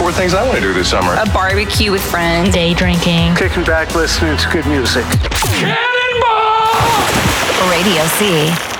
were things I want to do this summer. A barbecue with friends. Day drinking. Kicking back, listening to good music. Cannonball! Radio C.